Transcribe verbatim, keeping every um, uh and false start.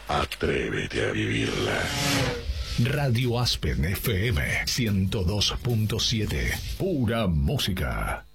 Atrévete a vivirla. Radio Aspen F M ciento dos punto siete. Pura música.